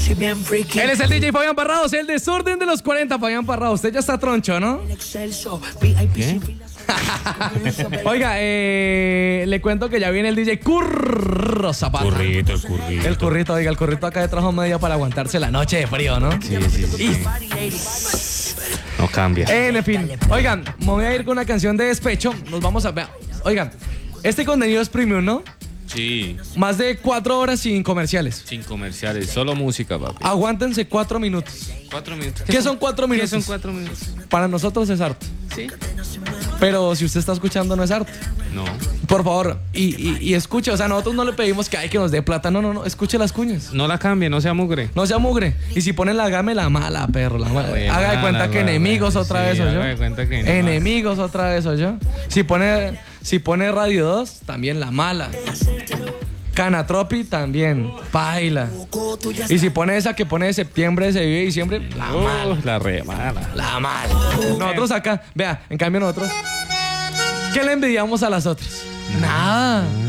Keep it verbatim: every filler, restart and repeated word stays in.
Él es el D J Fabián Parrados, el desorden de los cuarenta, Fabián Parrados. Usted ya está troncho, ¿no? ¿Qué? Oiga, eh, le cuento que ya viene el D J Curro Zapata. Currito, el currito. El currito, oiga, el currito acá de trabajo media para aguantarse la noche de frío, ¿no? Sí, sí, sí. No cambia. En fin, oigan, me voy a ir con una canción de despecho. Nos vamos a ver. Oigan, este contenido es premium, ¿no? Sí, Más de cuatro horas sin comerciales. sin comerciales, solo música, papi. Aguántense cuatro minutos. Cuatro minutos. ¿Qué son cuatro ¿Qué minutos? son cuatro minutos? Para nosotros es arte. Sí. Pero si usted está escuchando, no es arte. No. Por favor, y, y, y escuche. O sea, nosotros no le pedimos que hay que nos dé plata. No, no, no. Escuche las cuñas. No la cambie, no sea mugre. No sea mugre. Y si ponen la game, la mala, perro. La mala. Oye, Haga de mala, cuenta que mala, enemigos mala. otra Sí, vez soy yo. haga de cuenta que no. Enemigos otra vez soy yo. Si pone, si pone Radio dos, también la mala. Canatropi también, baila. Y si pone esa que pone de septiembre, se vive diciembre, la Oh, mala. la re mala. La mala. Nosotros acá, vea, en cambio nosotros, ¿qué le envidiamos a las otras? Nada.